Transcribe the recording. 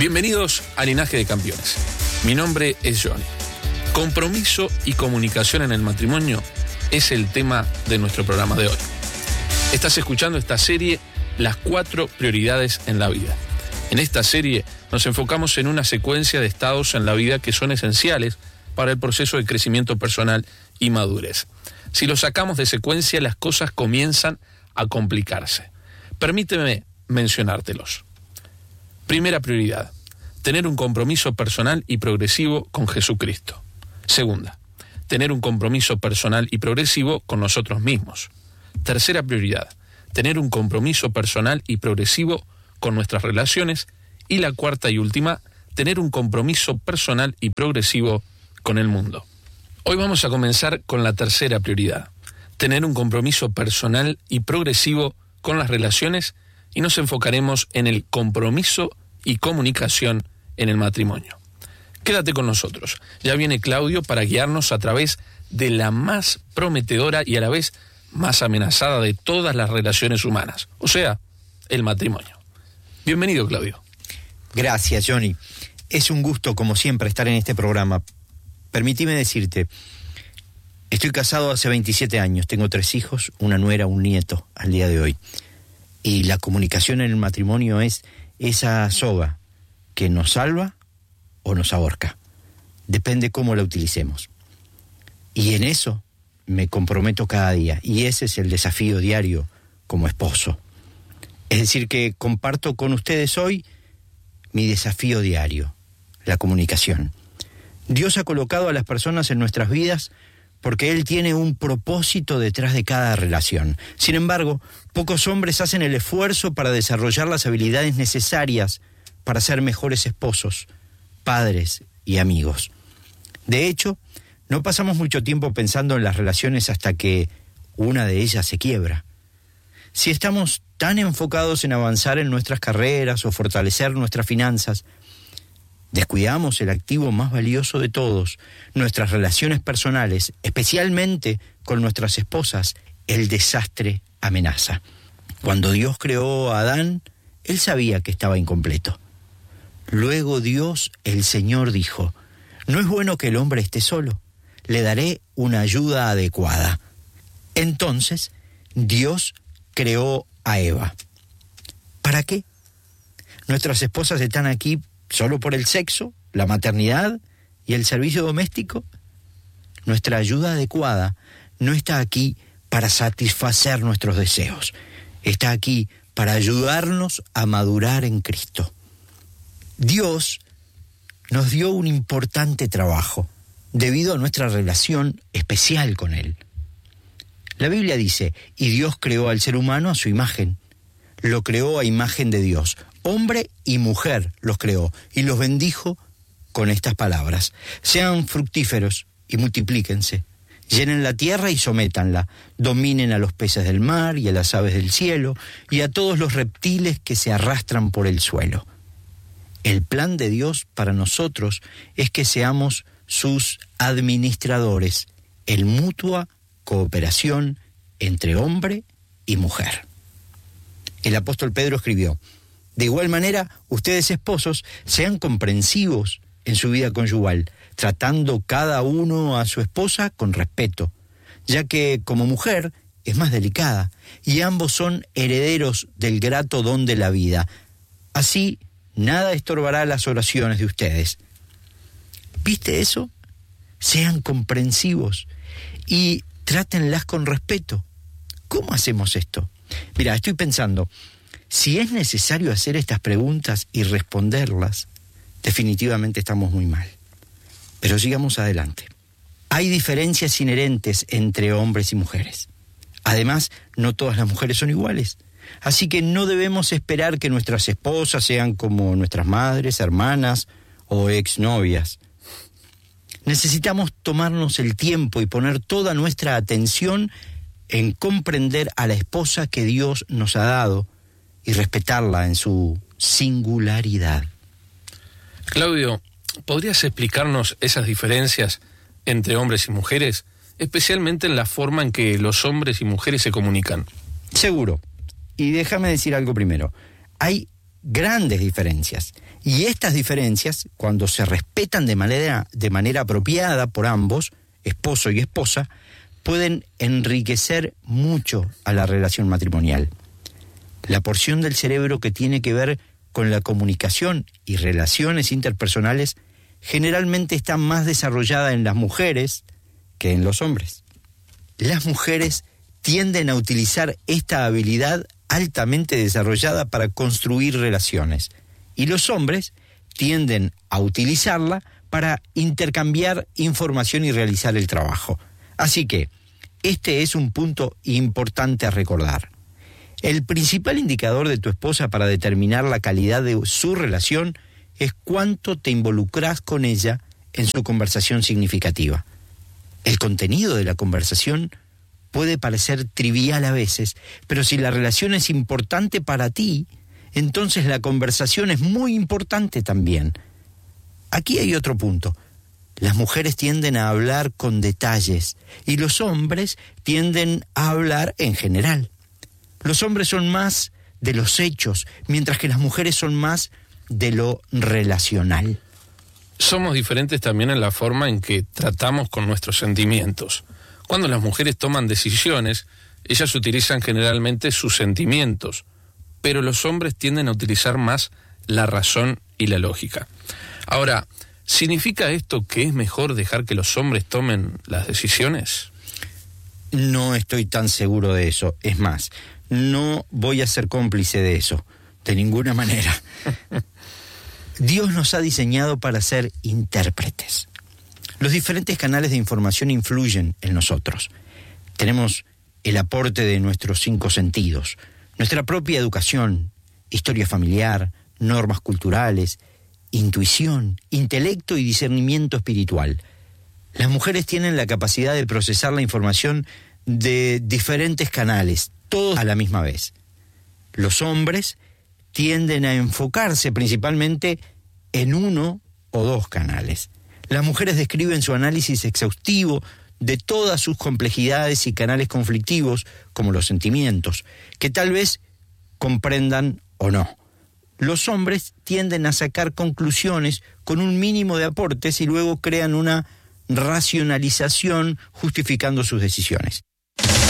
Bienvenidos a Linaje de Campeones. Mi nombre es Johnny. Compromiso y comunicación en el matrimonio es el tema de nuestro programa de hoy. Estás escuchando esta serie, Las 4 prioridades en la vida. En esta serie nos enfocamos en una secuencia de estados en la vida que son esenciales para el proceso de crecimiento personal y madurez. Si lo sacamos de secuencia, las cosas comienzan a complicarse. Permíteme mencionártelos. Primera prioridad, tener un compromiso personal y progresivo con Jesucristo. Segunda, tener un compromiso personal y progresivo con nosotros mismos. Tercera prioridad, tener un compromiso personal y progresivo con nuestras relaciones. Y la cuarta y última, tener un compromiso personal y progresivo con el mundo. Hoy vamos a comenzar con la tercera prioridad, tener un compromiso personal y progresivo con las relaciones, y nos enfocaremos en el compromiso y comunicación en el matrimonio. Quédate con nosotros. Ya viene Claudio para guiarnos a través de la más prometedora y a la vez más amenazada de todas las relaciones humanas, o sea, el matrimonio. Bienvenido, Claudio. Gracias, Johnny. Es un gusto, como siempre, estar en este programa. Permitime decirte, estoy casado hace 27 años, tengo 3 hijos, una nuera, un nieto al día de hoy. Y la comunicación en el matrimonio es esa soga que nos salva o nos ahorca. Depende cómo la utilicemos. Y en eso me comprometo cada día. Y ese es el desafío diario como esposo. Es decir, que comparto con ustedes hoy mi desafío diario, la comunicación. Dios ha colocado a las personas en nuestras vidas porque Él tiene un propósito detrás de cada relación. Sin embargo, pocos hombres hacen el esfuerzo para desarrollar las habilidades necesarias para ser mejores esposos, padres y amigos. De hecho, no pasamos mucho tiempo pensando en las relaciones hasta que una de ellas se quiebra. Si estamos tan enfocados en avanzar en nuestras carreras o fortalecer nuestras finanzas, descuidamos el activo más valioso de todos, nuestras relaciones personales, especialmente con nuestras esposas. El desastre amenaza. Cuando Dios creó a Adán, Él sabía que estaba incompleto. Luego Dios, el Señor, dijo: no es bueno que el hombre esté solo, le daré una ayuda adecuada. Entonces, Dios creó a Eva. ¿Para qué? Nuestras esposas están aquí solo por el sexo, la maternidad y el servicio doméstico. Nuestra ayuda adecuada no está aquí para satisfacer nuestros deseos. Está aquí para ayudarnos a madurar en Cristo. Dios nos dio un importante trabajo debido a nuestra relación especial con Él. La Biblia dice: y Dios creó al ser humano a su imagen. Lo creó a imagen de Dios. Hombre y mujer los creó y los bendijo con estas palabras: sean fructíferos y multiplíquense, llenen la tierra y sométanla, dominen a los peces del mar y a las aves del cielo y a todos los reptiles que se arrastran por el suelo. El plan de Dios para nosotros es que seamos sus administradores, en mutua cooperación entre hombre y mujer. El apóstol Pedro escribió: de igual manera, ustedes esposos, sean comprensivos en su vida conyugal, tratando cada uno a su esposa con respeto, ya que como mujer es más delicada y ambos son herederos del grato don de la vida. Así, nada estorbará las oraciones de ustedes. ¿Viste eso? Sean comprensivos y trátenlas con respeto. ¿Cómo hacemos esto? Mira, estoy pensando, si es necesario hacer estas preguntas y responderlas, definitivamente estamos muy mal. Pero sigamos adelante. Hay diferencias inherentes entre hombres y mujeres. Además, no todas las mujeres son iguales. Así que no debemos esperar que nuestras esposas sean como nuestras madres, hermanas o exnovias. Necesitamos tomarnos el tiempo y poner toda nuestra atención en comprender a la esposa que Dios nos ha dado y respetarla en su singularidad. Claudio, ¿podrías explicarnos esas diferencias entre hombres y mujeres, especialmente en la forma en que los hombres y mujeres se comunican? Seguro. Y déjame decir algo primero. Hay grandes diferencias. Y estas diferencias, cuando se respetan de manera apropiada por ambos, esposo y esposa, pueden enriquecer mucho a la relación matrimonial. La porción del cerebro que tiene que ver con la comunicación y relaciones interpersonales generalmente está más desarrollada en las mujeres que en los hombres. Las mujeres tienden a utilizar esta habilidad altamente desarrollada para construir relaciones, y los hombres tienden a utilizarla para intercambiar información y realizar el trabajo. Así que este es un punto importante a recordar. El principal indicador de tu esposa para determinar la calidad de su relación es cuánto te involucras con ella en su conversación significativa. El contenido de la conversación puede parecer trivial a veces, pero si la relación es importante para ti, entonces la conversación es muy importante también. Aquí hay otro punto. Las mujeres tienden a hablar con detalles y los hombres tienden a hablar en general. Los hombres son más de los hechos, mientras que las mujeres son más de lo relacional. Somos diferentes también en la forma en que tratamos con nuestros sentimientos. Cuando las mujeres toman decisiones, ellas utilizan generalmente sus sentimientos, pero los hombres tienden a utilizar más la razón y la lógica. Ahora, ¿significa esto que es mejor dejar que los hombres tomen las decisiones? No estoy tan seguro de eso. Es más, no voy a ser cómplice de eso, de ninguna manera. Dios nos ha diseñado para ser intérpretes. Los diferentes canales de información influyen en nosotros. Tenemos el aporte de nuestros 5 sentidos, nuestra propia educación, historia familiar, normas culturales, intuición, intelecto y discernimiento espiritual. Las mujeres tienen la capacidad de procesar la información de diferentes canales, todos a la misma vez. Los hombres tienden a enfocarse principalmente en 1 o 2 canales. Las mujeres describen su análisis exhaustivo de todas sus complejidades y canales conflictivos, como los sentimientos, que tal vez comprendan o no. Los hombres tienden a sacar conclusiones con un mínimo de aportes y luego crean una racionalización justificando sus decisiones.